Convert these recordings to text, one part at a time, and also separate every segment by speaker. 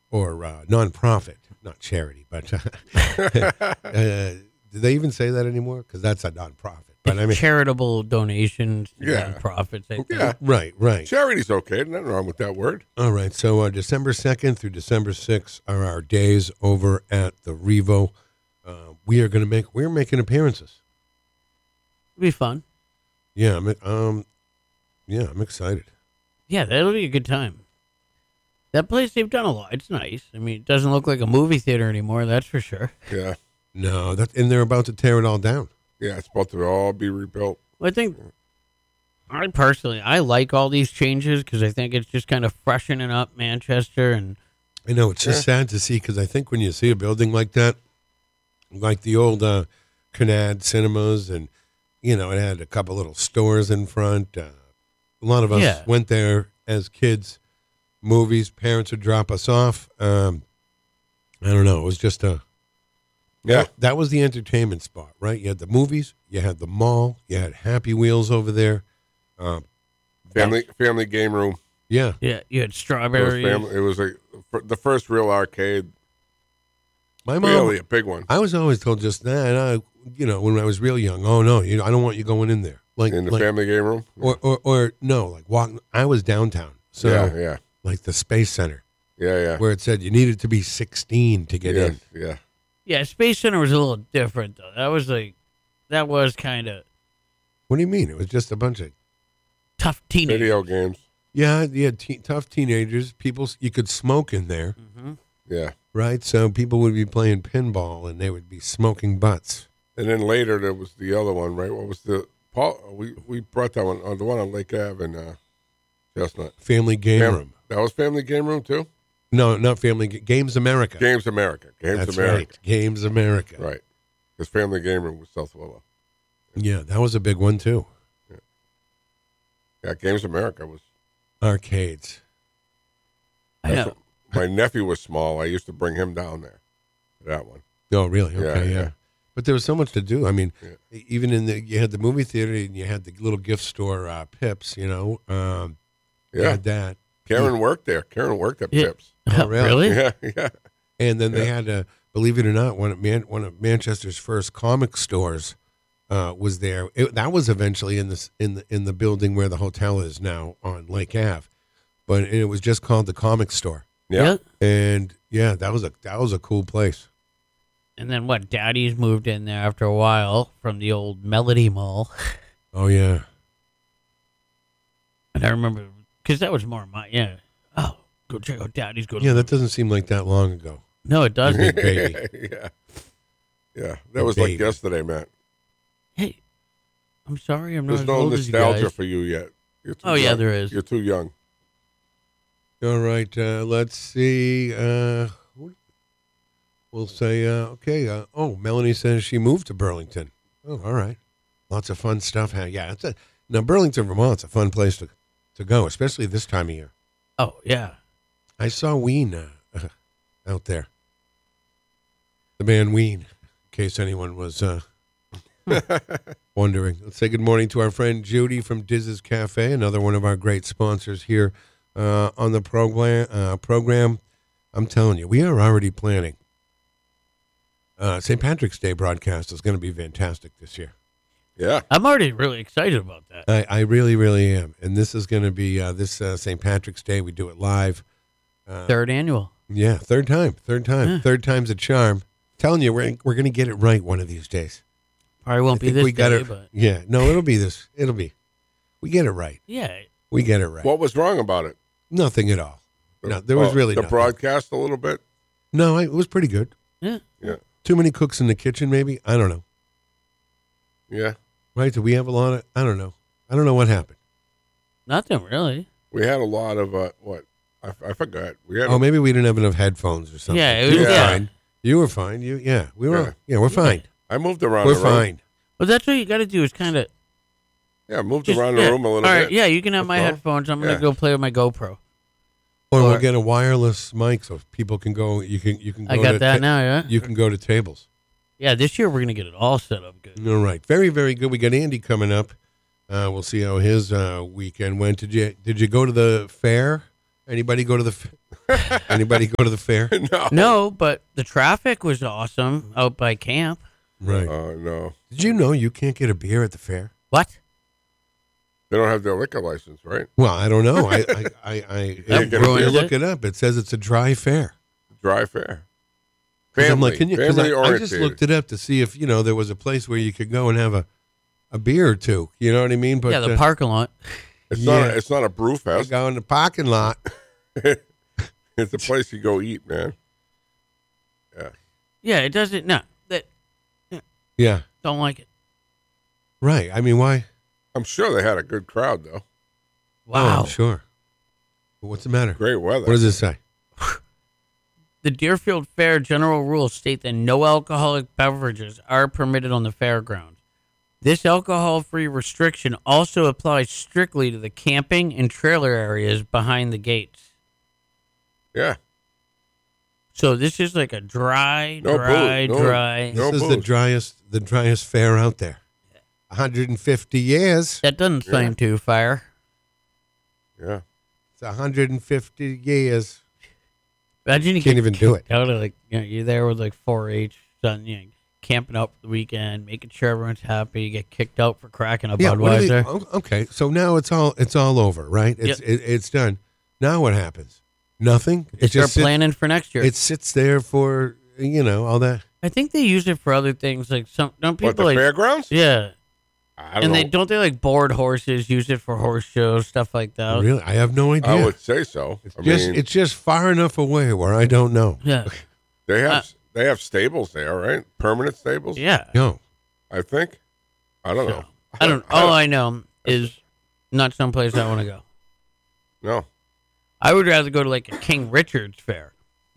Speaker 1: nonprofit, not charity, but do they even say that anymore? Because that's a nonprofit. But I mean,
Speaker 2: charitable donations,
Speaker 3: Yeah.
Speaker 2: nonprofits. I think.
Speaker 3: Yeah.
Speaker 1: right.
Speaker 3: Charity's okay. Nothing wrong with that word.
Speaker 1: All right. So December 2nd through December 6th are our days over at the Revo. We're making appearances.
Speaker 2: It'll be fun.
Speaker 1: Yeah, I'm excited.
Speaker 2: Yeah, that'll be a good time. That place, they've done a lot. It's nice. I mean, it doesn't look like a movie theater anymore, that's for sure.
Speaker 3: Yeah.
Speaker 1: No, and they're about to tear it all down.
Speaker 3: Yeah, it's about to all be rebuilt.
Speaker 2: Well, I like all these changes because I think it's just kind of freshening up Manchester. And
Speaker 1: I know, it's just sad to see because I think when you see a building like that, like the old Canad cinemas, and, it had a couple little stores in front. A lot of us went there as kids, movies, parents would drop us off. I don't know. It was just that was the entertainment spot, right? You had the movies, you had the mall, you had Happy Wheels over there.
Speaker 3: Family game room.
Speaker 1: Yeah.
Speaker 2: Yeah, you had Strawberries.
Speaker 3: It was the first real arcade.
Speaker 1: My mom,
Speaker 3: really a big one.
Speaker 1: I was always told just that, when I was real young, oh, no, I don't want you going in there.
Speaker 3: In the family game room?
Speaker 1: Or no, like walking. I was downtown. So,
Speaker 3: yeah.
Speaker 1: Like the Space Center.
Speaker 3: Yeah.
Speaker 1: Where it said you needed to be 16 to get in.
Speaker 3: Yeah.
Speaker 2: Yeah, Space Center was a little different, though. That was kind of...
Speaker 1: What do you mean? It was just a bunch of...
Speaker 2: tough teenagers.
Speaker 3: Video games.
Speaker 1: Yeah, tough teenagers. People, you could smoke in there.
Speaker 2: Mm-hmm.
Speaker 3: Yeah.
Speaker 1: Right? So people would be playing pinball and they would be smoking butts.
Speaker 3: And then later there was the other one, right? What was we brought that one, the one on Lake Ave in Chestnut.
Speaker 1: Family Game Room.
Speaker 3: That was Family Game Room too?
Speaker 1: No, not Family Games America.
Speaker 3: Games America.
Speaker 1: That's right. Games America.
Speaker 3: Right. Because Family Game Room was South Willow.
Speaker 1: Yeah, that was a big one too.
Speaker 3: Yeah, Games America was
Speaker 1: arcades.
Speaker 2: I know.
Speaker 3: My nephew was small. I used to bring him down there. That one.
Speaker 1: Oh, really? Okay, yeah. But there was so much to do. I mean, even you had the movie theater and you had the little gift store, Pips. You had that.
Speaker 3: Karen worked there. Karen worked at Pips.
Speaker 1: Oh, really?
Speaker 3: Yeah.
Speaker 1: And then they had, believe it or not, one of Manchester's first comic stores was there. That was eventually in the building where the hotel is now on Lake Ave, but it was just called the Comic Store.
Speaker 3: Yeah.
Speaker 1: And that was a cool place.
Speaker 2: And then Daddy's moved in there after a while from the old Melody Mall.
Speaker 1: Oh yeah.
Speaker 2: And I remember because that was more my Oh, go check out Daddy's. Go.
Speaker 1: That doesn't seem like that long ago.
Speaker 2: No, it doesn't,
Speaker 1: baby.
Speaker 3: Yeah. That was like yesterday, Matt.
Speaker 2: Hey, I'm sorry, I'm
Speaker 3: There's
Speaker 2: not as
Speaker 3: no
Speaker 2: old as you guys.
Speaker 3: nostalgia for you yet.
Speaker 2: Yeah, there is.
Speaker 3: You're too young.
Speaker 1: All right, let's see. We'll say, okay. Melanie says she moved to Burlington. Oh, all right. Lots of fun stuff. Yeah, now Burlington, Vermont's a fun place to go, especially this time of year.
Speaker 2: Oh, yeah.
Speaker 1: I saw Ween out there. The band Ween, in case anyone was wondering. Let's say good morning to our friend Judy from Diz's Cafe, another one of our great sponsors here on the program. I'm telling you, we are already planning. St. Patrick's Day broadcast is going to be fantastic this year.
Speaker 3: Yeah.
Speaker 2: I'm already really excited about that.
Speaker 1: I really, really am. And this is going to be this St. Patrick's Day. We do it live.
Speaker 2: Third annual.
Speaker 1: Yeah, third time.
Speaker 2: Yeah.
Speaker 1: Third time's a charm. Telling you, we're going to get it right one of these days.
Speaker 2: Probably won't be this day, but...
Speaker 1: Yeah, no, it'll be this. We get it right.
Speaker 2: Yeah.
Speaker 1: We get it right.
Speaker 3: What was wrong about it?
Speaker 1: Nothing at all. No, there was really
Speaker 3: the
Speaker 1: nothing.
Speaker 3: broadcast a little bit?
Speaker 1: No, it was pretty good.
Speaker 2: Yeah.
Speaker 1: Too many cooks in the kitchen, maybe? I don't know.
Speaker 3: Yeah.
Speaker 1: Right? Do we have a lot of... I don't know. I don't know what happened.
Speaker 2: Nothing really.
Speaker 3: We had a lot of, what? I forgot.
Speaker 1: Maybe we didn't have enough headphones or something.
Speaker 2: Yeah,
Speaker 1: You were fine. You were fine. We were. Yeah, we're fine.
Speaker 3: I moved around
Speaker 1: We're
Speaker 3: the room.
Speaker 1: fine.
Speaker 2: Well, that's what you got to do is kind of...
Speaker 3: Yeah, moved around the room a little
Speaker 2: bit. All right,
Speaker 3: bit.
Speaker 2: yeah, you can have my
Speaker 3: all.
Speaker 2: headphones. I'm going to go play with my GoPro.
Speaker 1: Or we'll get a wireless mic so people can go. You can go.
Speaker 2: I got that now, yeah.
Speaker 1: You can go to tables.
Speaker 2: Yeah, this year we're going to get it all set up good.
Speaker 1: All right. Very, very good. We got Andy coming up. We'll see how his weekend went. Did you go to the fair? Anybody go to the Anybody go to the fair?
Speaker 3: No.
Speaker 2: No, but the traffic was awesome out by camp.
Speaker 1: Right.
Speaker 3: No.
Speaker 1: Did you know you can't get a beer at the fair?
Speaker 2: What?
Speaker 3: They don't have their liquor license, right?
Speaker 1: Well, I don't know. I
Speaker 3: That
Speaker 1: when you
Speaker 2: ruins
Speaker 1: look
Speaker 2: it.
Speaker 1: it up, it says it's a dry fair.
Speaker 3: Dry fair.
Speaker 1: 'Cause I'm
Speaker 3: Family.
Speaker 1: like, can you? 'Cause
Speaker 3: Family
Speaker 1: I just
Speaker 3: oriented.
Speaker 1: looked it up to see if there was a place where you could go and have a beer or two. You know what I mean? But
Speaker 2: Yeah, the parking lot.
Speaker 3: It's
Speaker 1: Yeah.
Speaker 3: not a brew
Speaker 1: you
Speaker 3: fest.
Speaker 1: go in the parking lot.
Speaker 3: It's a place you go eat, man. Yeah.
Speaker 2: Yeah, it doesn't. No, that
Speaker 1: Yeah.
Speaker 2: don't like it.
Speaker 1: Right. I mean, why?
Speaker 3: I'm sure they had a good crowd though.
Speaker 1: Oh,
Speaker 2: Wow.
Speaker 1: I'm sure. But what's the matter?
Speaker 3: Great weather.
Speaker 1: What does it say?
Speaker 2: The Deerfield Fair general rules state that no alcoholic beverages are permitted on the fairgrounds. This alcohol-free restriction also applies strictly to the camping and trailer areas behind the gates.
Speaker 3: Yeah.
Speaker 2: So this is like a dry,
Speaker 3: No
Speaker 2: dry,
Speaker 3: booze. No.
Speaker 2: dry.
Speaker 3: No
Speaker 1: This is
Speaker 3: booze.
Speaker 1: the driest fair out there. 150 years.
Speaker 2: That doesn't seem too fire.
Speaker 3: Yeah.
Speaker 1: It's 150 years.
Speaker 2: Imagine you
Speaker 1: Can't
Speaker 2: get
Speaker 1: even do it.
Speaker 2: out of you're there with 4-H, son, camping out for the weekend, making sure everyone's happy. You get kicked out for cracking a
Speaker 1: What do they-
Speaker 2: Budweiser.
Speaker 1: okay, so now it's all over, right? It's done. Now what happens? Nothing.
Speaker 2: They start planning for next year.
Speaker 1: It sits there for all that.
Speaker 2: I think they use it for other things, like some don't
Speaker 3: What,
Speaker 2: people
Speaker 3: the fairgrounds?
Speaker 2: yeah.
Speaker 3: I don't
Speaker 2: And
Speaker 3: know.
Speaker 2: they board horses, use it for horse shows, stuff like that.
Speaker 1: Really, I have no idea.
Speaker 3: I would say so.
Speaker 1: It's just far enough away where I don't know.
Speaker 2: Yeah.
Speaker 3: they have stables there, right? Permanent stables?
Speaker 2: Yeah.
Speaker 1: No.
Speaker 3: I think. I don't know.
Speaker 2: I don't all I know is not someplace I want to go.
Speaker 3: No.
Speaker 2: I would rather go to a King Richard's fair.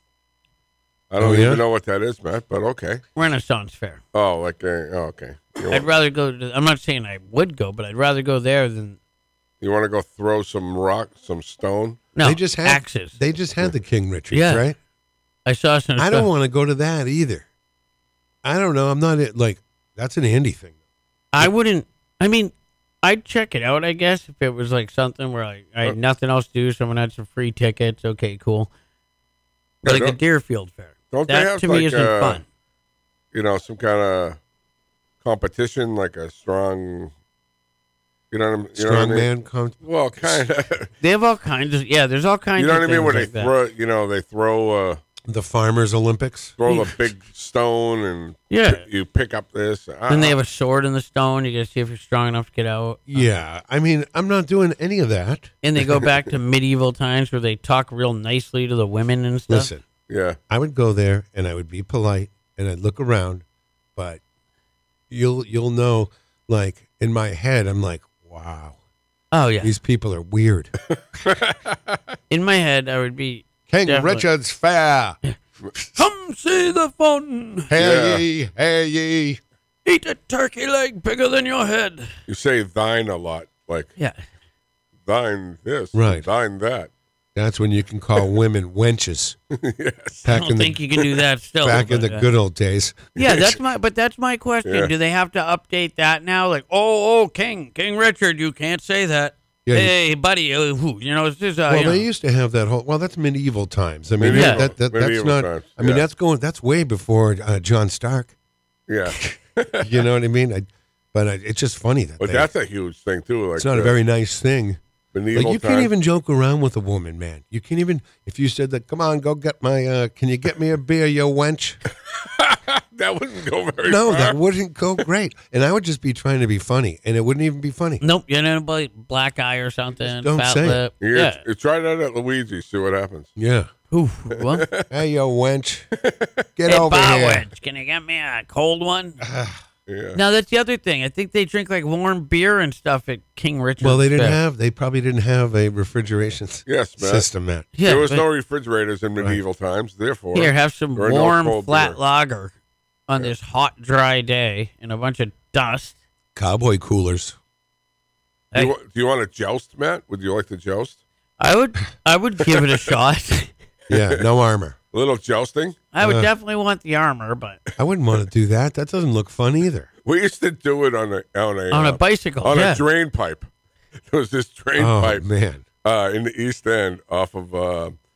Speaker 3: I don't
Speaker 1: Oh, yeah?
Speaker 3: even know what that is, Matt, but okay.
Speaker 2: Renaissance fair.
Speaker 3: Oh, okay.
Speaker 2: I'd rather go to I'm not saying I would go, but I'd rather go there than
Speaker 3: You want to go throw some rock, some stone?
Speaker 2: no
Speaker 1: they just had
Speaker 2: axes.
Speaker 1: They just had the King Richards,
Speaker 2: Yeah.
Speaker 1: right?
Speaker 2: I saw some
Speaker 1: I
Speaker 2: stuff.
Speaker 1: don't want to go to that either. I don't know. I'm not that's an Andy thing.
Speaker 2: I wouldn't. I mean, I'd check it out. I guess if it was something where I had nothing else to do, someone had some free tickets. Okay, cool. But
Speaker 3: Yeah,
Speaker 2: the
Speaker 3: don't-
Speaker 2: Deerfield Fair.
Speaker 3: Don't they
Speaker 2: That
Speaker 3: have
Speaker 2: to me isn't fun.
Speaker 3: some kind of competition, like a strong, you know what I mean? You know what I mean?
Speaker 1: Strongman.
Speaker 3: Well, kind of.
Speaker 2: They have all kinds of there's all kinds.
Speaker 3: You know
Speaker 2: of
Speaker 3: what I mean? Where
Speaker 2: things
Speaker 3: they
Speaker 2: like that.
Speaker 3: throw, they
Speaker 1: The Farmers Olympics.
Speaker 3: throw the big stone and
Speaker 2: Yeah.
Speaker 3: you pick up this.
Speaker 2: Then they have a sword in the stone. You got to see if you're strong enough to get out.
Speaker 1: Yeah. I mean, I'm not doing any of that.
Speaker 2: And they go back to medieval times where they talk real nicely to the women and stuff.
Speaker 1: Listen,
Speaker 3: Yeah.
Speaker 1: I would go there and I would be polite and I'd look around, but you'll know, in my head, I'm like, wow,
Speaker 2: Oh yeah.
Speaker 1: these people are weird.
Speaker 2: In my head, I would be
Speaker 1: King
Speaker 2: Definitely.
Speaker 1: Richard's Fair.
Speaker 2: come see the fun.
Speaker 1: Hey ye.
Speaker 2: Eat a turkey leg bigger than your head.
Speaker 3: You say thine a lot, like
Speaker 2: Yeah.
Speaker 3: thine this,
Speaker 1: Right.
Speaker 3: thine that.
Speaker 1: That's when you can call women wenches.
Speaker 3: Yes.
Speaker 2: I don't think you can do that still.
Speaker 1: back in the
Speaker 2: but,
Speaker 1: good old days.
Speaker 2: Yeah, that's my question.
Speaker 3: Yeah.
Speaker 2: Do they have to update that now? King Richard, you can't say that.
Speaker 1: Yeah,
Speaker 2: hey, buddy, it's just
Speaker 1: Well, they used to have that whole. Well, that's medieval times. I mean,
Speaker 3: Medieval-
Speaker 1: that's
Speaker 3: medieval
Speaker 1: not.
Speaker 3: times,
Speaker 1: I mean,
Speaker 3: yeah.
Speaker 1: that's way before John Stark.
Speaker 3: Yeah.
Speaker 1: You know what I mean? It's just funny that
Speaker 3: But that's a huge thing too. Like
Speaker 1: it's not a very nice thing.
Speaker 3: medieval
Speaker 1: You
Speaker 3: times.
Speaker 1: can't even joke around with a woman, man. You can't even if you said that. Come on, go get my. Can you get me a beer, you wench?
Speaker 3: That wouldn't go very
Speaker 1: No,
Speaker 3: far.
Speaker 1: that wouldn't go great. And I would just be trying to be funny, and it wouldn't even be funny.
Speaker 2: Nope, you know, black eye or something.
Speaker 1: Just don't
Speaker 2: fat
Speaker 1: say it.
Speaker 2: lip.
Speaker 3: You try that at Luigi, see what happens.
Speaker 1: Yeah.
Speaker 2: Oof, what?
Speaker 1: Hey, you wench, get
Speaker 2: Hey,
Speaker 1: over here.
Speaker 2: Bowens, can you get me a cold one?
Speaker 3: Yeah.
Speaker 2: Now that's the other thing. I think they drink warm beer and stuff at King Richard's.
Speaker 1: Well, they didn't
Speaker 2: Fair.
Speaker 1: have. They probably didn't have a refrigeration
Speaker 3: Yes, Matt.
Speaker 1: system, Matt.
Speaker 2: Yeah,
Speaker 3: there was
Speaker 2: but
Speaker 3: no refrigerators in medieval times, therefore.
Speaker 2: here, have some
Speaker 3: there are no
Speaker 2: warm
Speaker 3: cold
Speaker 2: flat
Speaker 3: beer.
Speaker 2: lager on this hot, dry day and a bunch of dust.
Speaker 1: Cowboy coolers.
Speaker 3: Do
Speaker 2: Hey,
Speaker 3: do you want to joust, Matt? Would you like to joust?
Speaker 2: I would give it a shot.
Speaker 1: Yeah, no armor.
Speaker 3: A little jousting?
Speaker 2: I would definitely want the armor, but
Speaker 1: I wouldn't want to do that. That doesn't look fun either.
Speaker 3: We used to do it on
Speaker 2: on a bicycle.
Speaker 3: on
Speaker 2: yeah.
Speaker 3: a drain pipe. There was this drain
Speaker 1: Oh
Speaker 3: pipe
Speaker 1: man.
Speaker 3: in the East End off of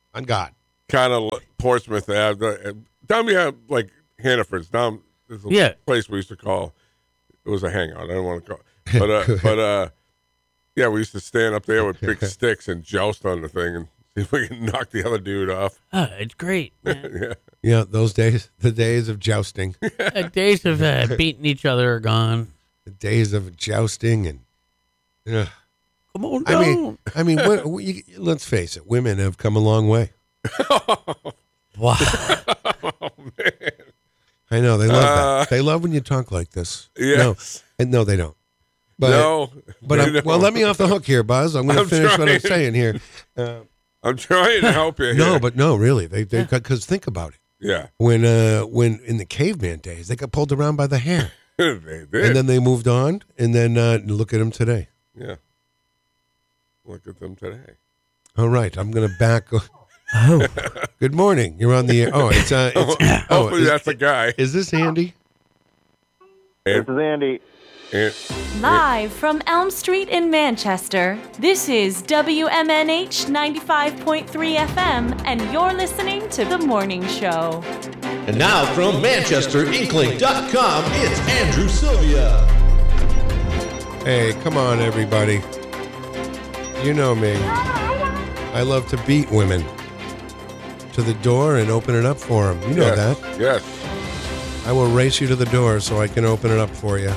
Speaker 1: On God.
Speaker 3: kind of Portsmouth Ave. Down behind, like, Hannaford's. Down, there's a place we used to call, it was a hangout. I don't want to call it. But yeah, we used to stand up there with big sticks and joust on the thing and see if we can knock the other dude off.
Speaker 2: Oh, it's great.
Speaker 3: Yeah.
Speaker 1: Yeah, those days, the days of jousting.
Speaker 2: The days of beating each other are gone.
Speaker 1: The days of jousting and...
Speaker 2: Come on down.
Speaker 1: I mean, let's face it, women have come a long way.
Speaker 2: Wow.
Speaker 3: Oh, man.
Speaker 1: I know, they love that. They love when you talk like this.
Speaker 3: Yes.
Speaker 1: No, they don't. But,
Speaker 3: No.
Speaker 1: Well, let me off the hook here, Buzz. I'm going to finish what I'm saying here.
Speaker 3: I'm trying to help you
Speaker 1: No,
Speaker 3: here.
Speaker 1: but no, really. They because think about it.
Speaker 3: Yeah.
Speaker 1: When in the caveman days, they got pulled around by the hair.
Speaker 3: They did.
Speaker 1: And then they moved on, and then look at them today.
Speaker 3: Yeah. Look at them today.
Speaker 1: All right, I'm going to back.
Speaker 2: Oh.
Speaker 1: Good morning. You're on the air. Oh,
Speaker 3: Hopefully that's a guy.
Speaker 1: Is this Andy?
Speaker 4: This is Andy.
Speaker 5: Live from Elm Street in Manchester, this is WMNH 95.3 FM, and you're listening to The Morning Show.
Speaker 6: And now from ManchesterInkling.com, it's Andrew Sylvia.
Speaker 1: Hey, come on, everybody. You know me. I love to beat women to the door and open it up for them. You know that.
Speaker 3: Yes.
Speaker 1: I will race you to the door so I can open it up for you.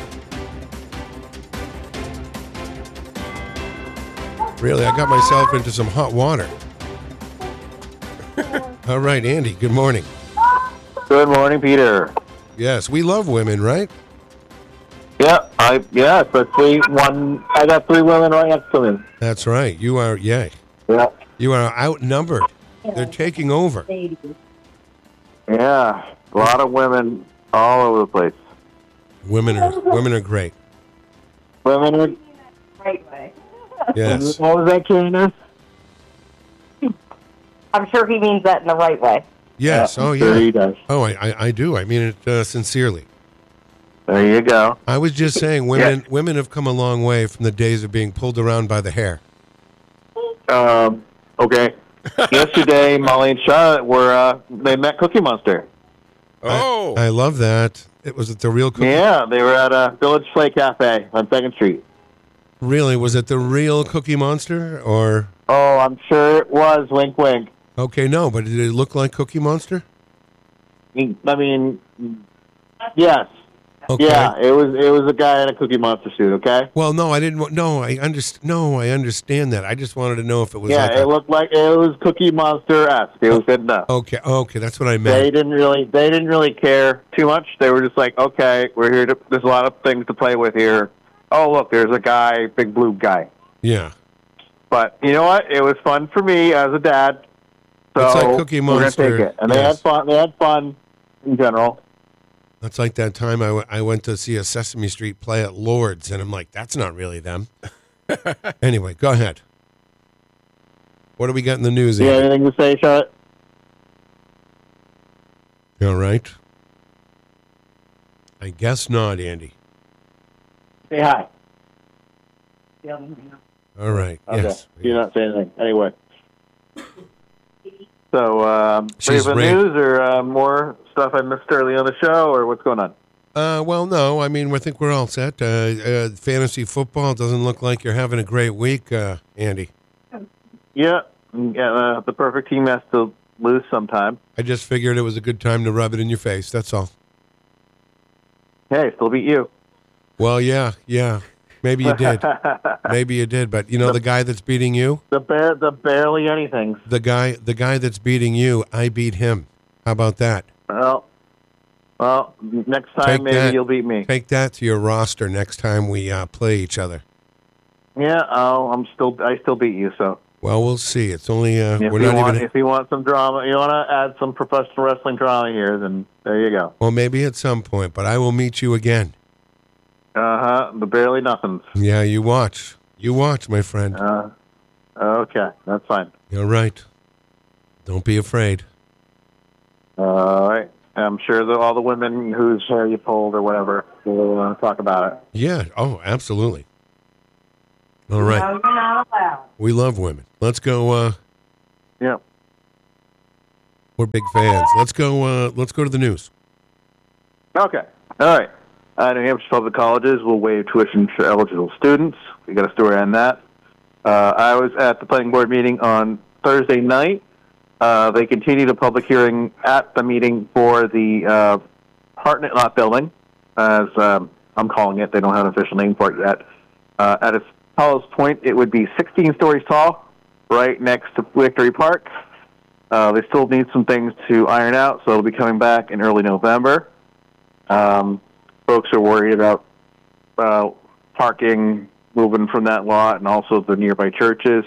Speaker 1: Really, I got myself into some hot water. All right, Andy, good morning.
Speaker 4: Good morning, Peter.
Speaker 1: Yes, we love women, right?
Speaker 4: Yeah, especially one. I got 3 women right next to me.
Speaker 1: That's right. You are,
Speaker 4: Yeah.
Speaker 1: you are outnumbered. They're taking over.
Speaker 4: Yeah, a lot of women all over the place.
Speaker 1: Women are great.
Speaker 4: Women are.
Speaker 7: Right way.
Speaker 1: Yes.
Speaker 4: What was that, Candace?
Speaker 7: I'm sure he means that in the right way.
Speaker 1: Yes. Oh,
Speaker 4: Sure he
Speaker 1: yeah.
Speaker 4: does.
Speaker 1: Oh, I do. I mean it sincerely.
Speaker 4: There you go.
Speaker 1: I was just saying, women have come a long way from the days of being pulled around by the hair.
Speaker 4: Okay. Yesterday, Molly and Charlotte they met Cookie Monster.
Speaker 3: Oh.
Speaker 1: I love that. It was at the real Cookie.
Speaker 4: Yeah, they were at a Village Play Cafe on 2nd Street.
Speaker 1: Really? Was it the real Cookie Monster or?
Speaker 4: Oh, I'm sure it was. Wink, wink.
Speaker 1: Okay, no, but did it look like Cookie Monster?
Speaker 4: I mean, yes.
Speaker 1: Okay.
Speaker 4: Yeah, it was a guy in a Cookie Monster suit. Okay.
Speaker 1: Well, no, I didn't. No, I understand that. I just wanted to know if it was.
Speaker 4: Yeah,
Speaker 1: like
Speaker 4: it looked like it was Cookie Monster-esque. It was good enough.
Speaker 1: Okay, that's what I
Speaker 4: They
Speaker 1: meant.
Speaker 4: didn't really care too much. They were just like, okay, we're here. There's a lot of things to play with here. Oh, look, there's a guy, big blue guy.
Speaker 1: Yeah.
Speaker 4: But you know what? It was fun for me as a dad. So
Speaker 1: It's like Cookie Monster.
Speaker 4: We're gonna take it. And they
Speaker 1: Yes.
Speaker 4: had fun. They had fun in general.
Speaker 1: That's like that time I went to see a Sesame Street play at Lord's, and I'm like, that's not really them. Anyway, go ahead. What do we got in the news,
Speaker 4: You got
Speaker 1: Andy?
Speaker 4: anything to say, Charlotte?
Speaker 1: All right. I guess not, Andy.
Speaker 4: Say hi.
Speaker 1: All right.
Speaker 4: Okay.
Speaker 1: Yes.
Speaker 4: You're not saying anything. Anyway. So, ready
Speaker 1: She's
Speaker 4: for the
Speaker 1: ready.
Speaker 4: news or more stuff I missed early on the show, or what's going on?
Speaker 1: Well, no. I mean, I think we're all set. Fantasy football doesn't look like you're having a great week, Andy.
Speaker 4: Yeah, the perfect team has to lose sometime.
Speaker 1: I just figured it was a good time to rub it in your face. That's all.
Speaker 4: Hey, still beat you.
Speaker 1: Well, yeah. Maybe you did. Maybe you did. But you know the guy that's beating you?
Speaker 4: The barely anything.
Speaker 1: The guy that's beating you, I beat him. How about that?
Speaker 4: Well, next time
Speaker 1: Take
Speaker 4: maybe
Speaker 1: that.
Speaker 4: you'll beat me.
Speaker 1: Take that to your roster next time we play each other.
Speaker 4: Yeah, I still beat you. So
Speaker 1: Well, we'll see. It's only
Speaker 4: if
Speaker 1: we're
Speaker 4: you
Speaker 1: not
Speaker 4: want,
Speaker 1: even.
Speaker 4: if you want some drama, you want to add some professional wrestling drama here, then there you go.
Speaker 1: Well, maybe at some point, but I will meet you again.
Speaker 4: The barely nothings.
Speaker 1: Yeah, you watch. You watch, my friend.
Speaker 4: Okay, that's fine.
Speaker 1: You're right. Don't be afraid.
Speaker 4: All right. I'm sure that all the women whose hair you pulled or whatever will talk about it.
Speaker 1: Yeah. Oh, absolutely. All right.
Speaker 7: No, you're not allowed.
Speaker 1: We love women. Let's go.
Speaker 4: Yeah.
Speaker 1: We're big fans. Let's go to the news.
Speaker 4: Okay. All right. New Hampshire public colleges will waive tuition for eligible students. We got a story on that. I was at the planning board meeting on Thursday night. They continued a public hearing at the meeting for the Hartnett Lot building, as I'm calling it. They don't have an official name for it yet. At its tallest point, it would be 16 stories tall, right next to Victory Park. They still need some things to iron out, so it'll be coming back in early November. Folks are worried about parking, moving from that lot, and also the nearby churches.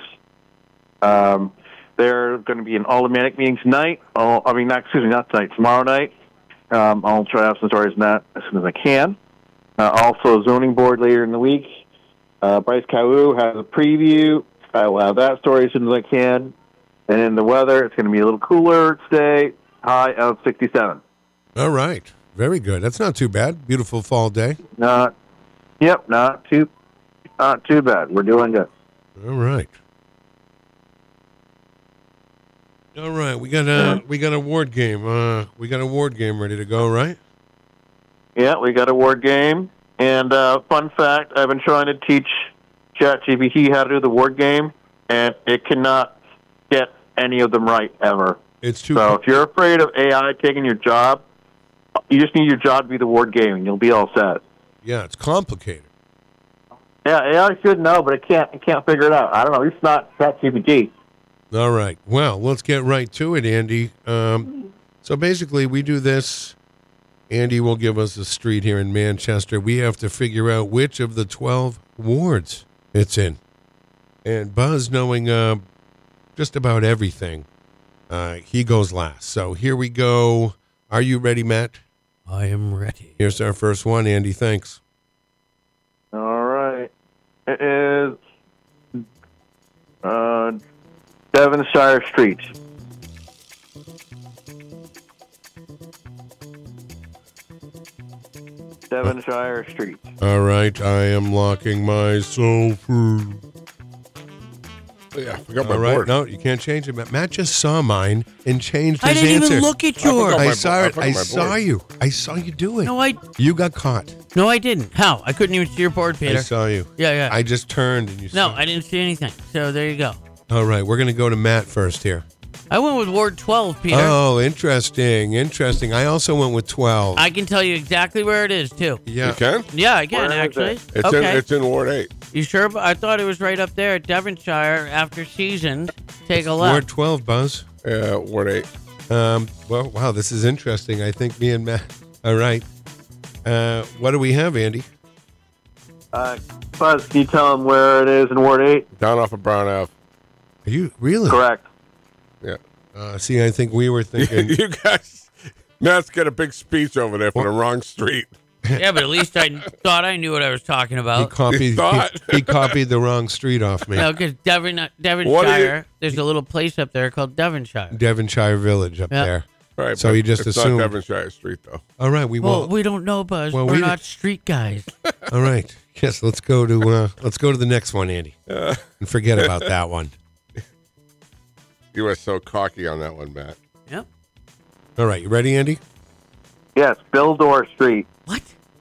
Speaker 4: They're going to be an aldermanic meeting tonight. Not tonight, tomorrow night. I'll try to have some stories on that as soon as I can. Also, zoning board later in the week. Bryce Caillou has a preview. I will have that story as soon as I can. And in the weather, it's going to be a little cooler today, high of 67.
Speaker 1: All right. Very good. That's not too bad. Beautiful fall day.
Speaker 4: Not too bad. We're doing good.
Speaker 1: All right. All right. We got a ward game. We got a ward game ready to go, right?
Speaker 4: Yeah, we got a ward game. And fun fact, I've been trying to teach ChatGPT how to do the ward game, and it cannot get any of them right ever.
Speaker 1: It's too.
Speaker 4: So if you're afraid of AI taking your job, you just need your job to be the ward game, and you'll be all set.
Speaker 1: Yeah, it's complicated.
Speaker 4: Yeah, AI should know, but it can't figure it out. I don't know. It's not ChatGPT.
Speaker 1: All right. Well, let's get right to it, Andy. So basically, we do this. Andy will give us a street here in Manchester. We have to figure out which of the 12 wards it's in. And Buzz, knowing just about everything, he goes last. So here we go. Are you ready, Matt?
Speaker 2: I am ready.
Speaker 1: Here's our first one, Andy. Thanks.
Speaker 4: All right. It is Devonshire Street. Devonshire Street.
Speaker 1: All right. I am locking myself free.
Speaker 3: Yeah, I forgot my
Speaker 1: All right.
Speaker 3: board.
Speaker 1: No, you can't change it. Matt just saw mine and changed his
Speaker 2: I didn't
Speaker 1: answer.
Speaker 2: even look at yours.
Speaker 1: I saw it. I
Speaker 3: my
Speaker 1: saw
Speaker 3: board.
Speaker 1: you. I saw you do it.
Speaker 2: No, I
Speaker 1: You got caught.
Speaker 2: didn't. How? I couldn't even see your board, Peter.
Speaker 1: I saw you.
Speaker 2: Yeah.
Speaker 1: I just turned and you
Speaker 2: No,
Speaker 1: saw.
Speaker 2: I didn't see anything. So there you go.
Speaker 1: All right, we're going to go to Matt first here.
Speaker 2: I went with Ward 12, Peter.
Speaker 1: Oh, interesting. I also went with 12.
Speaker 2: I can tell you exactly where it is, too.
Speaker 1: Yeah.
Speaker 3: You can?
Speaker 2: Yeah, I can,
Speaker 4: Where is
Speaker 2: actually.
Speaker 4: it?
Speaker 3: It's in Ward 8.
Speaker 2: You sure? I thought it was right up there at Devonshire after seasoned. Take a
Speaker 1: Ward
Speaker 2: left.
Speaker 1: 12, Buzz.
Speaker 3: Ward 8.
Speaker 1: Well, wow, this is interesting. I think me and Matt. All right. What do we have, Andy?
Speaker 4: Buzz, can you tell him where it is in Ward 8?
Speaker 3: Down off of Brown Ave.
Speaker 1: Are you really?
Speaker 4: Correct.
Speaker 3: Yeah.
Speaker 1: See, I think we were thinking.
Speaker 3: You guys, Matt's got a big speech over there for the wrong street.
Speaker 2: Yeah, but at least I thought I knew what I was talking
Speaker 1: He
Speaker 2: about.
Speaker 1: copied.
Speaker 3: thought.
Speaker 1: He copied the wrong street off me.
Speaker 2: No, because Devonshire, there's a little place up there called Devonshire.
Speaker 1: Devonshire Village up
Speaker 2: Yeah.
Speaker 1: there.
Speaker 3: Right.
Speaker 1: So
Speaker 3: but
Speaker 1: you just
Speaker 3: it's
Speaker 1: assumed.
Speaker 3: not Devonshire Street, though.
Speaker 1: All right, we
Speaker 2: Well,
Speaker 1: won't.
Speaker 2: we don't know, Buzz.
Speaker 1: Well,
Speaker 2: We're
Speaker 1: we
Speaker 2: not street guys.
Speaker 1: All right. Yes, let's go to the next one, Andy, and forget about that one.
Speaker 3: You were so cocky on that one, Matt.
Speaker 2: Yep.
Speaker 1: All right, you ready, Andy?
Speaker 4: Yes, Bildor Street.
Speaker 2: What?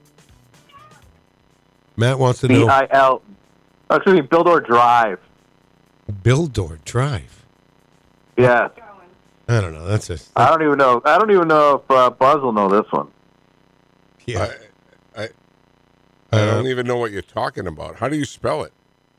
Speaker 1: Matt wants to know
Speaker 4: B-I-L. Oh, excuse me, Bildor Drive.
Speaker 1: Bildor Drive.
Speaker 4: Yeah.
Speaker 1: I don't know. That's it.
Speaker 4: I don't even know if Buzz will know this one.
Speaker 1: Yeah.
Speaker 3: I don't even know what you're talking about. How do you spell it?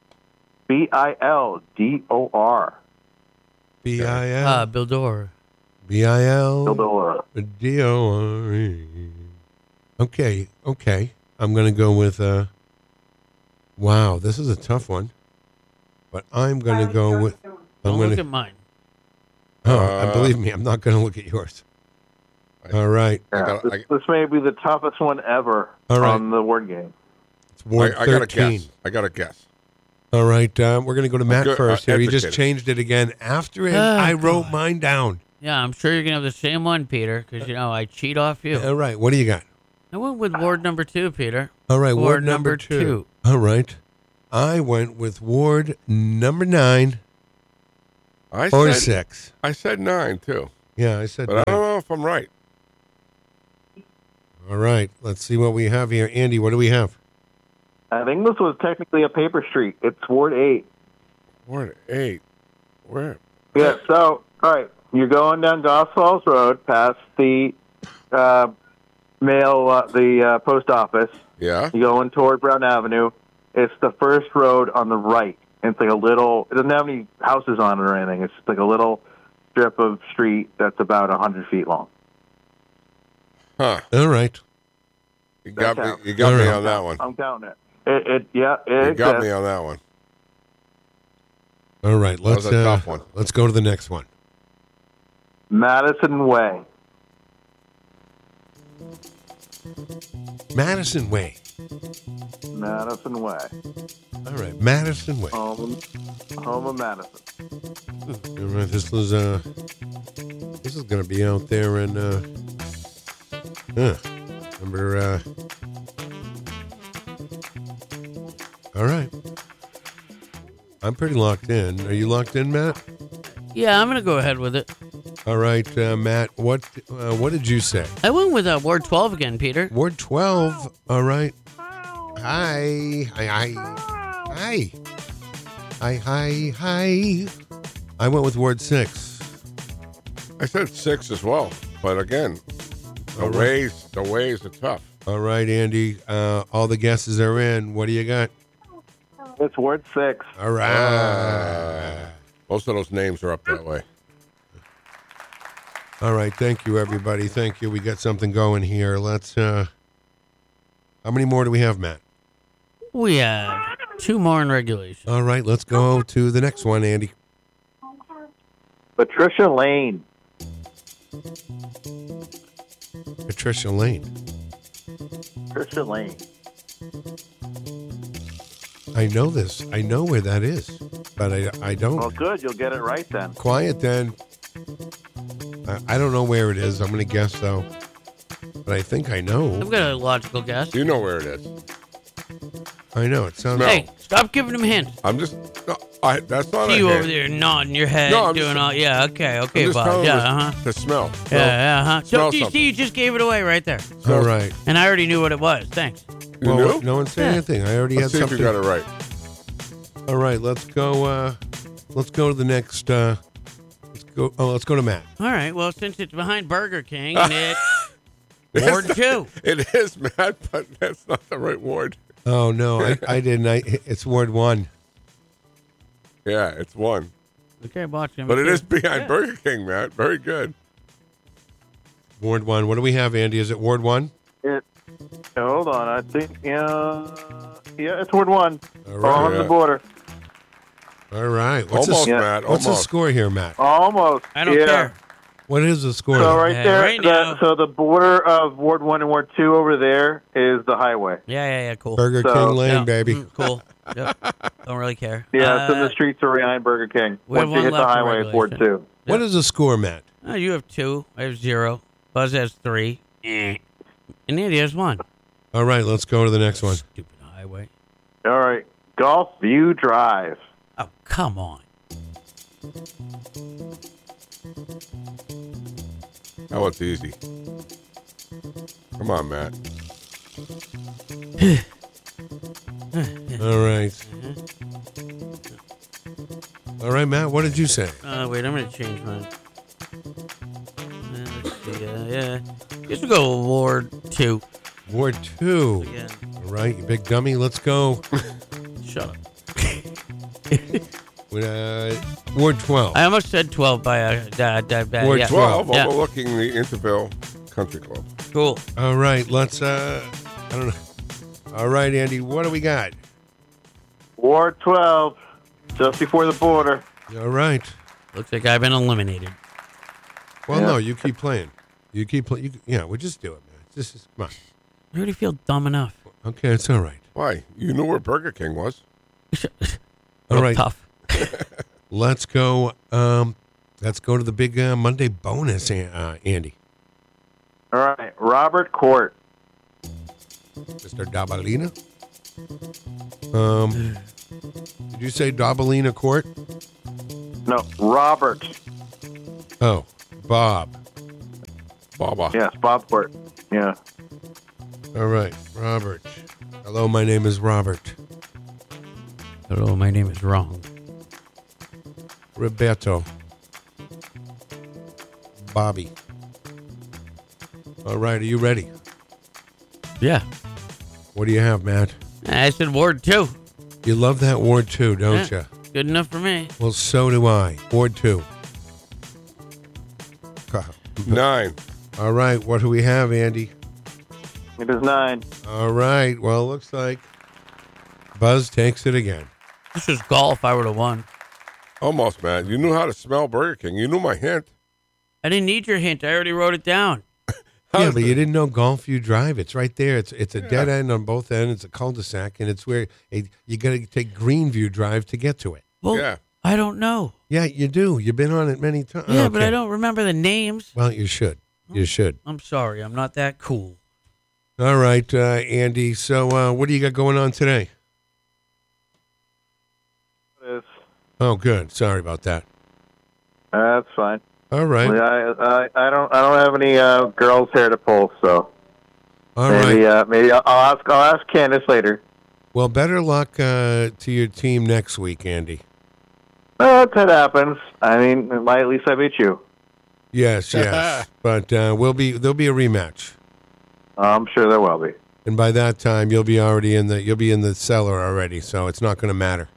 Speaker 4: Bildor.
Speaker 1: B-I-L.
Speaker 2: Bildor.
Speaker 1: B-I-L.
Speaker 4: Bildor.
Speaker 1: D-O-R-E. Okay. I'm going to go with, wow, this is a tough one. But I'm going to go with,
Speaker 2: Don't look at mine.
Speaker 1: believe me, I'm not going to look at yours. All right.
Speaker 4: Yeah, this may be the toughest one ever
Speaker 1: All right.
Speaker 4: on the word game.
Speaker 1: It's Ward
Speaker 3: I got a
Speaker 1: 13.
Speaker 3: guess. I got a guess.
Speaker 1: All right. We're going to go to Matt
Speaker 3: good,
Speaker 1: first here. He just
Speaker 3: educated.
Speaker 1: changed it again. After it,
Speaker 2: Oh,
Speaker 1: I wrote
Speaker 2: God.
Speaker 1: mine down.
Speaker 2: Yeah, I'm sure you're going to have the same one, Peter, because, I cheat off you.
Speaker 1: All right. What do you got?
Speaker 2: I went with Ward number 2, Peter.
Speaker 1: All right.
Speaker 2: Ward
Speaker 1: Ward
Speaker 2: number
Speaker 1: number 2.
Speaker 2: two.
Speaker 1: All right. I went with Ward number 9
Speaker 3: I
Speaker 1: or
Speaker 3: said
Speaker 1: 6.
Speaker 3: I said 9 too.
Speaker 1: Yeah, I said
Speaker 3: But
Speaker 1: 9.
Speaker 3: I don't know if I'm right.
Speaker 1: All right, let's see what we have here. Andy, what do we have?
Speaker 4: I think this was technically a paper street. It's Ward 8.
Speaker 3: Ward 8. Where?
Speaker 4: Yeah, so, all right, you're going down Goss Falls Road past the post office.
Speaker 3: Yeah.
Speaker 4: You're going toward Brown Avenue. It's the first road on the right. It's like a little, it doesn't have any houses on it or anything. It's just like a little strip of street that's about 100 feet long.
Speaker 3: Huh.
Speaker 1: All right.
Speaker 3: You got me.
Speaker 4: counts.
Speaker 3: You got me
Speaker 1: All right.
Speaker 3: on that one.
Speaker 4: I'm counting it. It
Speaker 3: You got
Speaker 4: exists.
Speaker 3: me on that one.
Speaker 1: All right, let's
Speaker 3: was a tough one.
Speaker 1: let's go to the next one.
Speaker 4: Madison Way.
Speaker 1: Madison Way.
Speaker 4: Madison Way.
Speaker 1: All right, Madison Way.
Speaker 4: Home of Madison.
Speaker 1: All right, this is going to be out there in number. All right, I'm pretty locked in. Are you locked in, Matt?
Speaker 2: Yeah, I'm going to go ahead with it.
Speaker 1: All right, Matt. What did you say?
Speaker 2: I went with Ward 12 again, Peter.
Speaker 1: Ward 12. All right. Hi. I went with Ward 6.
Speaker 3: I said 6 as well, but again, the ways are tough.
Speaker 1: All right, Andy. All the guesses are in. What do you got?
Speaker 4: It's Ward 6.
Speaker 1: All right.
Speaker 3: Most of those names are up that way.
Speaker 1: All right. Thank you, everybody. Thank you. We got something going here. Let's. How many more do we have, Matt?
Speaker 2: We have 2 more in regulation.
Speaker 1: All right. Let's go to the next one, Andy.
Speaker 4: Patricia Lane.
Speaker 1: Patricia Lane.
Speaker 4: Patricia Lane.
Speaker 1: I know this. I know where that is, but I don't.
Speaker 4: Well, good. You'll get it right then.
Speaker 1: Quiet then. I don't know where it is. I'm going to guess, though. But I think I know.
Speaker 2: I've got a logical guess.
Speaker 3: You know where it is.
Speaker 1: I know. It sounds
Speaker 3: No.
Speaker 2: Hey, stop giving him hints.
Speaker 3: I'm just. No, that's not
Speaker 2: See
Speaker 3: a
Speaker 2: you
Speaker 3: hint.
Speaker 2: over there nodding your head,
Speaker 3: No, I'm
Speaker 2: doing
Speaker 3: just-
Speaker 2: all. Yeah, okay,
Speaker 3: I'm just
Speaker 2: Bob.
Speaker 3: telling
Speaker 2: Yeah,
Speaker 3: you to smell.
Speaker 2: Yeah,
Speaker 3: Smell
Speaker 2: So, you
Speaker 3: something.
Speaker 2: see, you just gave it away right there.
Speaker 1: all right.
Speaker 2: And I already knew what it was. Thanks.
Speaker 3: You
Speaker 1: Well,
Speaker 3: knew?
Speaker 1: no one said
Speaker 2: Yeah.
Speaker 1: anything. I already
Speaker 3: Let's
Speaker 1: had
Speaker 3: see if
Speaker 1: something.
Speaker 3: you got it right.
Speaker 1: All right. Let's go. Let's go to the next. Let's go. Oh, let's go to Matt.
Speaker 2: All right, well, since it's behind Burger King and it's Ward 2.
Speaker 3: It is, Matt, but that's not the right ward.
Speaker 1: Oh no, I didn't. It's Ward 1.
Speaker 3: Yeah, it's 1.
Speaker 2: Okay, watch him.
Speaker 3: But it is behind Burger King, Matt. Very good.
Speaker 1: Ward 1. What do we have, Andy? Is it Ward 1?
Speaker 4: Hold on. I think, yeah, it's Ward 1.
Speaker 1: All right.
Speaker 4: On the border.
Speaker 1: All right.
Speaker 3: Almost,
Speaker 4: Yeah.
Speaker 3: Matt.
Speaker 1: What's the
Speaker 3: Almost.
Speaker 1: score here, Matt?
Speaker 4: Almost.
Speaker 2: I don't
Speaker 4: yeah.
Speaker 2: care.
Speaker 1: What is the score?
Speaker 4: So right
Speaker 2: Yeah,
Speaker 4: there,
Speaker 2: right now.
Speaker 4: so the border of Ward 1 and Ward 2 over there is the highway.
Speaker 2: Yeah, cool.
Speaker 1: Burger
Speaker 4: So-
Speaker 1: King Lane,
Speaker 2: Yeah,
Speaker 1: baby.
Speaker 2: Cool. Yep. Don't really care.
Speaker 4: Yeah, so the streets are behind Burger King.
Speaker 2: we have
Speaker 4: Once you
Speaker 2: one
Speaker 4: hit the
Speaker 2: left in
Speaker 4: highway, it's Ward 2.
Speaker 1: What is the score, Matt?
Speaker 2: You have 2. I have 0. Buzz has 3. And Andy has 1.
Speaker 1: All right, let's go to the next one.
Speaker 2: Stupid highway.
Speaker 4: All right. Golf View Drive.
Speaker 2: Oh, come on.
Speaker 3: That one's easy. Come on, Matt.
Speaker 1: All right. All right, Matt, what did you say?
Speaker 2: Wait, I'm going to change mine. Let's see. Yeah. Guess we'll go Ward 2.
Speaker 1: Ward 2.
Speaker 2: Again.
Speaker 1: All right, you big dummy. Let's go.
Speaker 2: Shut up.
Speaker 1: With, Ward 12.
Speaker 2: I almost said 12 by
Speaker 1: Ward
Speaker 2: yeah.
Speaker 3: 12,
Speaker 2: Yeah.
Speaker 3: overlooking the Interville Country Club.
Speaker 2: Cool.
Speaker 1: All right, let's, I don't know. All right, Andy, what do we got?
Speaker 4: Ward 12, just before the border.
Speaker 1: All right.
Speaker 2: Looks like I've been eliminated.
Speaker 1: Well,
Speaker 4: Yeah.
Speaker 1: no, you keep playing. You keep playing. Yeah, we'll just do it, man. Come on.
Speaker 2: I already feel dumb enough.
Speaker 1: Okay, it's all right.
Speaker 3: Why? You knew where Burger King was.
Speaker 1: All right.
Speaker 2: Tough.
Speaker 1: Let's go. Let's go to the big Monday bonus, Andy.
Speaker 4: All right. Robert Court.
Speaker 1: Mr. Dabalina. Did you say Dabalina Court?
Speaker 4: No, Robert.
Speaker 1: Oh, Bob?
Speaker 3: Baba.
Speaker 4: Yes, Bobport. Yeah.
Speaker 1: All right, Robert. Hello, my name is Robert.
Speaker 2: Hello, my name is Wrong.
Speaker 1: Roberto. Bobby. All right, are you ready?
Speaker 2: Yeah.
Speaker 1: What do you have, Matt?
Speaker 2: I said Ward 2.
Speaker 1: You love that Ward 2, don't you?
Speaker 2: Good enough for me.
Speaker 1: Well, so do I. Ward 2.
Speaker 3: 9.
Speaker 1: All right, what do we have, Andy?
Speaker 4: It is 9.
Speaker 1: All right, well, it looks like Buzz takes it again.
Speaker 2: This was golf. I would have won.
Speaker 3: Almost, man. You knew how to smell Burger King. You knew my hint.
Speaker 2: I didn't need your hint. I already wrote it down.
Speaker 1: Yeah, but you didn't know Golfview Drive. It's right there. It's a dead end on both ends. It's a cul-de-sac, and it's where you got to take Greenview Drive to get to it.
Speaker 2: Well,
Speaker 3: Yeah.
Speaker 2: I don't know.
Speaker 1: Yeah, you do. You've been on it many times.
Speaker 2: Yeah, but I don't remember the names.
Speaker 1: Well, you should. You should.
Speaker 2: I'm sorry. I'm not that cool.
Speaker 1: All right, Andy. So what do you got going on today? Oh, good. Sorry about that.
Speaker 4: That's fine.
Speaker 1: All right.
Speaker 4: I don't have any girls' hair to pull, so
Speaker 1: All right.
Speaker 4: maybe I'll ask Candace later.
Speaker 1: Well, better luck to your team next week, Andy.
Speaker 4: If that happens, I mean, at least I beat you.
Speaker 1: Yes. But there'll be a rematch,
Speaker 4: I'm sure there will be.
Speaker 1: and by that time you'll be in the cellar already, so it's not going to matter.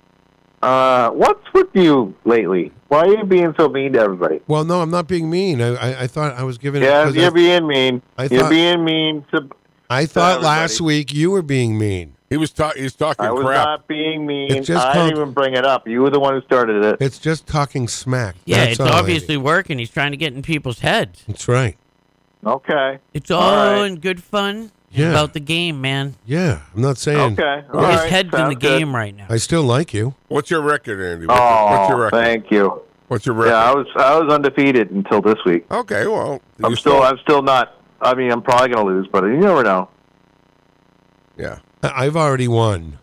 Speaker 4: What's with you lately? Why are you being so mean to everybody?
Speaker 1: Well, no, I'm not being mean. I thought I was giving.
Speaker 4: Yeah, you're being mean. You're being mean to.
Speaker 1: I thought last week you were being mean.
Speaker 3: He's talking
Speaker 4: I was
Speaker 3: crap.
Speaker 4: not being mean.
Speaker 1: It's just
Speaker 4: I didn't even bring it up. You were the one who started it.
Speaker 1: It's just talking smack.
Speaker 2: Yeah,
Speaker 1: That's
Speaker 2: it's
Speaker 1: all,
Speaker 2: obviously
Speaker 1: Andy.
Speaker 2: working. He's trying to get in people's heads.
Speaker 1: That's right.
Speaker 4: Okay.
Speaker 2: It's all in good fun. It's
Speaker 1: Yeah.
Speaker 2: about the game, man.
Speaker 1: Yeah, I'm not saying.
Speaker 4: Okay. All
Speaker 2: His
Speaker 4: right.
Speaker 2: head's in the
Speaker 4: Sounds good.
Speaker 2: game right now.
Speaker 1: I still like you.
Speaker 3: What's your record, Andy?
Speaker 4: Oh,
Speaker 3: What's your record?
Speaker 4: thank you.
Speaker 3: What's your record?
Speaker 4: Yeah, I was undefeated until this week.
Speaker 3: Okay, well,
Speaker 4: I'm still not. I mean, I'm probably going to lose, but you never know.
Speaker 3: Yeah.
Speaker 1: I've already won.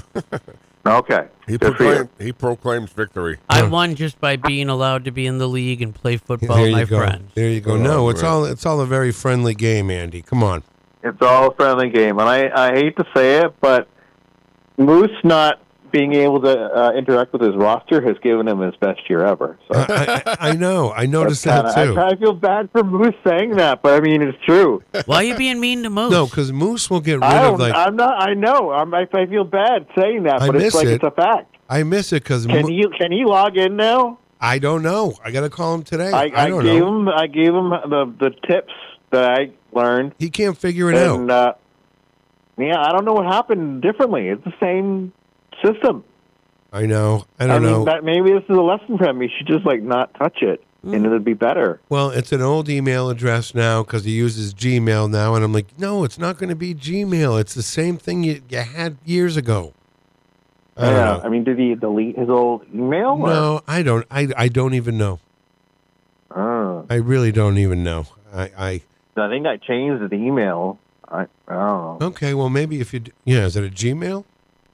Speaker 4: Okay. Good for you.
Speaker 3: He proclaims victory.
Speaker 2: I won just by being allowed to be in the league and play football
Speaker 1: There
Speaker 2: with my
Speaker 1: you go.
Speaker 2: friends.
Speaker 1: There you go.
Speaker 3: Oh,
Speaker 1: No, it's
Speaker 3: man.
Speaker 1: all a very friendly game, Andy. Come on.
Speaker 4: It's all a friendly game, and I hate to say it, but Moose not being able to interact with his roster has given him his best year ever. So
Speaker 1: I know. I noticed that
Speaker 4: I
Speaker 1: too.
Speaker 4: kind of feel bad for Moose saying that, but I mean it's true.
Speaker 2: Why are you being mean to Moose?
Speaker 1: No, because Moose will get rid
Speaker 4: I
Speaker 1: of
Speaker 4: don't. I'm not. I know. I feel bad saying that,
Speaker 1: I
Speaker 4: but it's
Speaker 1: miss
Speaker 4: like
Speaker 1: it.
Speaker 4: it's a fact.
Speaker 1: I miss it because
Speaker 4: Can he log in now?
Speaker 1: I don't know. I got to call him today.
Speaker 4: I
Speaker 1: don't
Speaker 4: gave
Speaker 1: know.
Speaker 4: him. I gave him the tips that I learned.
Speaker 1: He can't figure it
Speaker 4: And
Speaker 1: out.
Speaker 4: yeah, I don't know what happened differently. It's the same system.
Speaker 1: I know. I don't know.
Speaker 4: Maybe this is a lesson for him. He should just not touch it, and it'd be better.
Speaker 1: Well, it's an old email address now because he uses Gmail now, and I'm like, no, it's not going to be Gmail. It's the same thing you had years ago. I don't know.
Speaker 4: I mean, did he delete his old email?
Speaker 1: No, I don't. I don't even know.
Speaker 4: Or?
Speaker 1: I really don't even know. I
Speaker 4: I think I changed the email. I don't know.
Speaker 1: okay. Well, maybe if you is it a Gmail?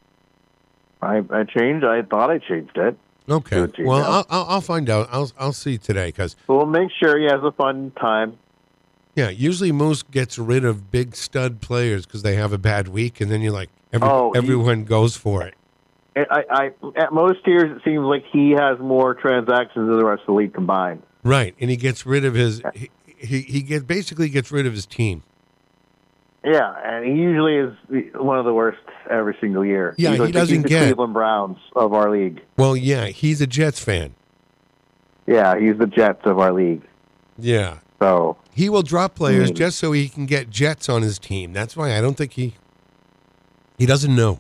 Speaker 4: I changed. I thought I changed it.
Speaker 1: Okay.
Speaker 4: To a Gmail.
Speaker 1: Well, I'll find out. I'll see today because
Speaker 4: So we'll make sure he has a fun time.
Speaker 1: yeah, usually Moose gets rid of big stud players because they have a bad week, and then you're like everyone goes for it.
Speaker 4: I at most years it seems like he has more transactions than the rest of the league combined.
Speaker 1: Right, and he gets rid of his basically gets rid of his team.
Speaker 4: Yeah, and he usually is one of the worst every single year.
Speaker 1: Yeah,
Speaker 4: he's
Speaker 1: he doesn't
Speaker 4: he's the
Speaker 1: get-
Speaker 4: Cleveland Browns of our league.
Speaker 1: Well, yeah, he's a Jets fan.
Speaker 4: Yeah, he's the Jets of our league.
Speaker 1: Yeah,
Speaker 4: So
Speaker 1: he will drop players just so he can get Jets on his team. That's why I don't think he doesn't know.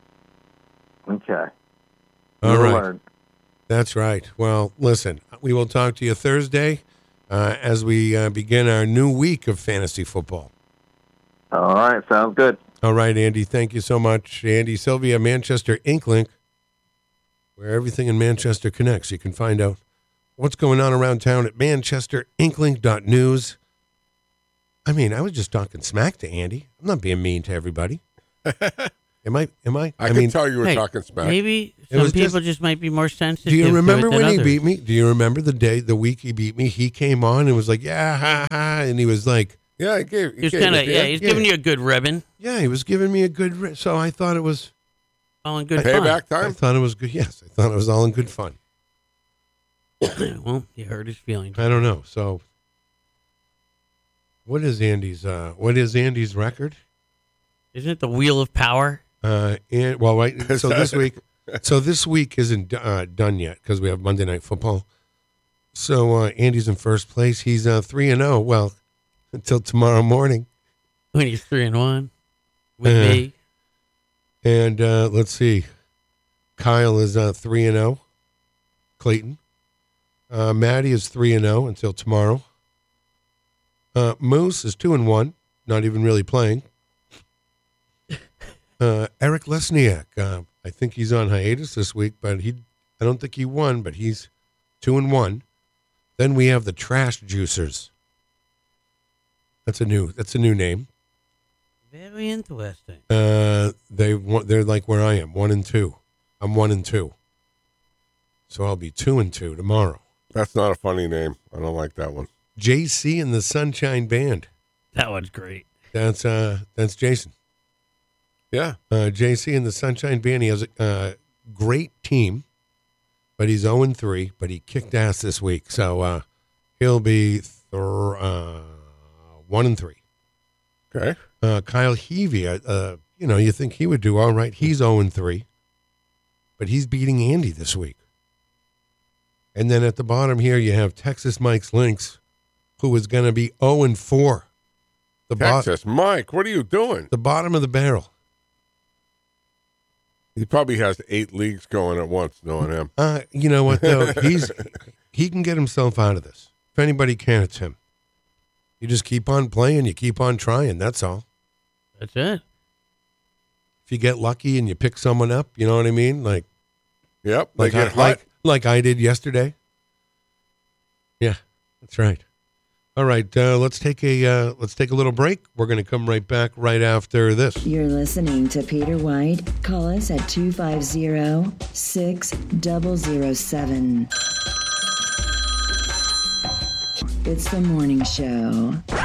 Speaker 4: okay,
Speaker 1: All
Speaker 4: You'll
Speaker 1: right.
Speaker 4: learn.
Speaker 1: That's right. Well, listen, we will talk to you Thursday as we begin our new week of fantasy football.
Speaker 4: All right, sounds good.
Speaker 1: All right, Andy, thank you so much. Andy Sylvia, Manchester Inklink, where everything in Manchester connects. You can find out what's going on around town at manchesterinklink.news. I mean, I was just talking smack to Andy. I'm not being mean to everybody. Am Am I?
Speaker 3: I can tell you were
Speaker 2: hey,
Speaker 3: talking smack.
Speaker 2: Maybe some people just might be more sensitive.
Speaker 1: Do you remember
Speaker 2: to it than
Speaker 1: when he
Speaker 2: others.
Speaker 1: beat me? Do you remember the week he beat me? He came on and was like, yeah, ha, ha. And he was like,
Speaker 3: Yeah,
Speaker 2: He's giving you a good ribbon.
Speaker 1: yeah, he was giving me a good, so I thought it was
Speaker 2: All in good fun.
Speaker 3: Payback
Speaker 1: I
Speaker 3: time?
Speaker 1: thought it was good. Yes, I thought it was all in good fun.
Speaker 2: Well, you hurt his feelings.
Speaker 1: I don't know. So, what is Andy's record?
Speaker 2: Isn't it the Wheel of Power?
Speaker 1: And well, right. So this week isn't done yet because we have Monday Night Football. So Andy's in first place. He's 3-0. Well, until tomorrow morning.
Speaker 2: When he's 3-1 with me.
Speaker 1: And let's see. Kyle is 3-0. Clayton. Maddie is 3-0 until tomorrow. Moose is 2-1. Not even really playing. Eric Lesniak. I think he's on hiatus this week, but I don't think he won, but he's 2-1. Then we have the Trash Juicers. That's a new name.
Speaker 2: Very interesting.
Speaker 1: They're like where I am, 1-2. I'm 1-2. So I'll be 2-2 tomorrow.
Speaker 3: That's not a funny name. I don't like that one.
Speaker 1: JC and the Sunshine Band.
Speaker 2: That one's great.
Speaker 1: That's Jason.
Speaker 3: Yeah.
Speaker 1: JC and the Sunshine Band. He has a great team, but he's 0-3. But he kicked ass this week, so he'll be 1-3.
Speaker 3: Okay.
Speaker 1: Kyle Heavey, you think he would do all right. He's 0-3, but he's beating Andy this week. And then at the bottom here, you have Texas Mike's Lynx, who is going to be 0-4.
Speaker 3: Texas Mike, what are you doing?
Speaker 1: The bottom of the barrel.
Speaker 3: He probably has 8 leagues going at once, knowing him.
Speaker 1: You know what, though? He can get himself out of this. If anybody can, it's him. You just keep on playing. You keep on trying. That's all.
Speaker 2: That's it.
Speaker 1: If you get lucky and you pick someone up, you know what I mean? Like,
Speaker 3: Yep.
Speaker 1: like I did yesterday. Yeah, that's right. All right, let's take a little break. We're going to come right back right after this.
Speaker 8: You're listening to Peter White. Call us at 250-6007. It's the morning show.